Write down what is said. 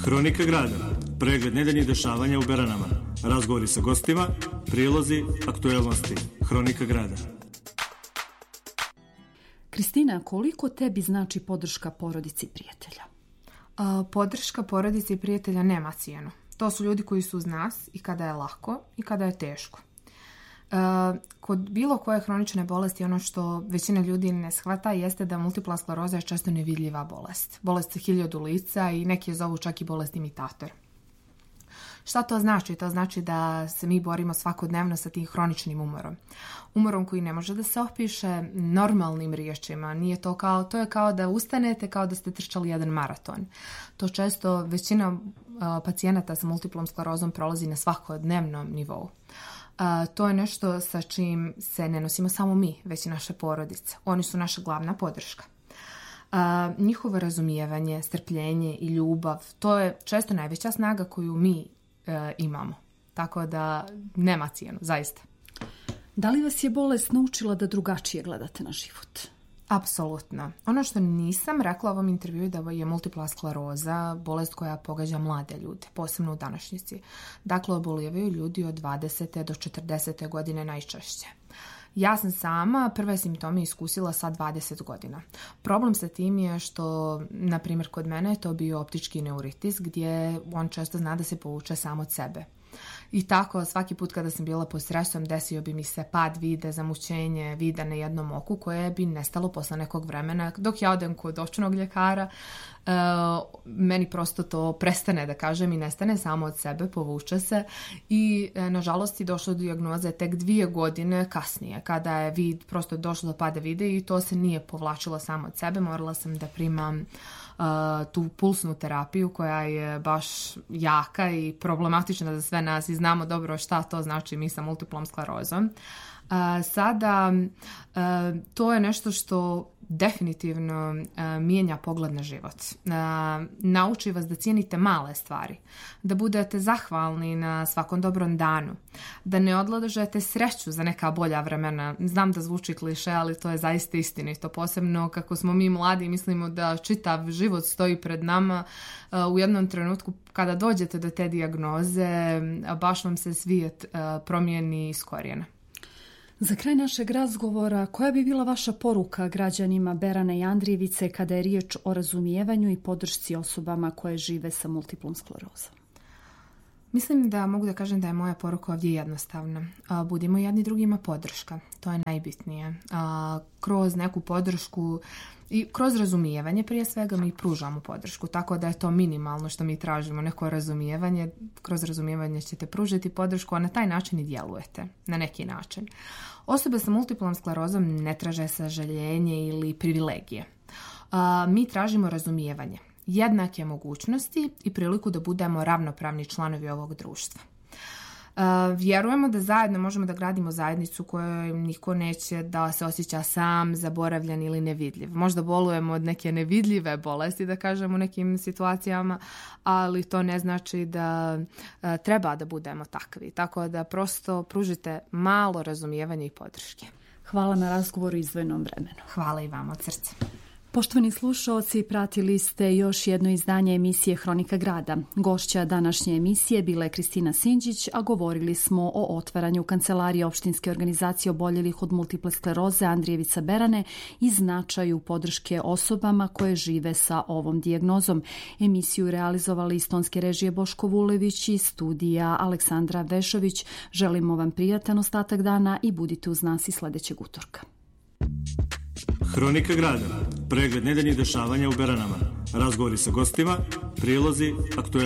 Hronika grada, pregled nedeljnih dešavanja u Beranama, razgovori sa gostima, prilozi, aktuelnosti. Hronika grada. Kristina, koliko tebi znači podrška porodici i prijatelja? Podrška porodici i prijatelja nema cijenu. To su ljudi koji su uz nas i kada je lako i kada je teško. Kod bilo koje hronične bolesti ono što većina ljudi ne shvata jeste da multipla skleroza je često nevidljiva bolest. Bolest sa 1000 lica i neki je zovu čak i bolest imitator. Šta to znači? To znači da se mi borimo svakodnevno sa tim hroničnim umorom. Umorom koji ne može da se opiše normalnim riječima. To je kao da ustanete, kao da ste trčali jedan maraton. To često većina pacijenata sa multiplom sklerozom prolazi na svakodnevnom nivou. To je nešto sa čim se ne nosimo samo mi, već i naše porodice. Oni su naša glavna podrška. Njihovo razumijevanje, strpljenje i ljubav, to je često najveća snaga koju mi imamo. Tako da nema cijenu, zaista. Da li vas je bolest naučila da drugačije gledate na život? Apsolutno. Ono što nisam rekla u ovom intervjuu da je multipla skleroza bolest koja pogađa mlade ljude, posebno u današnjici. Dakle, obolijevaju ljudi od 20. do 40. godine najčešće. Ja sam sama prve simptome iskusila sa 20 godina. Problem sa tim je što, na primjer, kod mene je to bio optički neuritis gdje on često zna da se povuče sam od sebe. I tako svaki put kada sam bila pod stresom desio bi mi se pad vide, zamućenje vida na jednom oku koje bi nestalo posle nekog vremena. Dok ja odem kod očnog ljekara, meni prosto to prestane, da kažem, i nestane samo od sebe, povuče se i nažalost je došlo do dijagnoze tek 2 godine kasnije kada je vid prosto došlo do pada vide i to se nije povlačilo samo od sebe. Morala sam da primam tu pulsnu terapiju koja je baš jaka i problematična za sve nas i znamo dobro šta to znači mi sa multiplom sklerozom. Sada to je nešto što definitivno mijenja pogled na život. Nauči vas da cijenite male stvari, da budete zahvalni na svakom dobrom danu, da ne odlažete sreću za neka bolja vremena. Znam da zvuči kliše, ali to je zaista istinito. Posebno kako smo mi mladi, mislimo da čitav život stoji pred nama. U jednom trenutku kada dođete do te dijagnoze, baš vam se svijet promijeni iz korijena. Za kraj našeg razgovora, koja bi bila vaša poruka građanima Berana i Andrijevice kada je riječ o razumijevanju i podršci osobama koje žive sa multiplom sklerozom? Mislim da mogu da kažem da je moja poruka ovdje jednostavna. Budimo jedni drugima podrška. To je najbitnije. Kroz neku podršku i kroz razumijevanje prije svega mi pružamo podršku. Tako da je to minimalno što mi tražimo, neko razumijevanje. Kroz razumijevanje ćete pružiti podršku, a na taj način i djelujete. Na neki način. Osobe sa multiplom sklerozom ne traže sažaljenje ili privilegije. Mi tražimo razumijevanje, jednake mogućnosti i priliku da budemo ravnopravni članovi ovog društva. Vjerujemo da zajedno možemo da gradimo zajednicu kojoj niko neće da se osjeća sam, zaboravljen ili nevidljiv. Možda bolujemo od neke nevidljive bolesti, da kažem, u nekim situacijama, ali to ne znači da treba da budemo takvi. Tako da prosto pružite malo razumijevanja i podrške. Hvala na razgovoru i izdvojenom vremenu. Hvala i vam od srca. Poštovani slušaoci, pratili ste još jedno izdanje emisije Hronika grada. Gošća današnje emisije bila je Kristina Sinđić, a govorili smo o otvaranju kancelarije opštinske organizacije oboljelih od multiple skleroze Andrijevica Berane i značaju podrške osobama koje žive sa ovom dijagnozom. Emisiju realizovali iz tonske režije Boško Vulević i studija Aleksandra Vešović. Želimo vam prijatan ostatak dana i budite uz nas i sljedećeg utorka. Hronika grada, pregled nedeljnih dešavanja u Beranama, razgovori sa gostima, prilozi, aktuelnosti.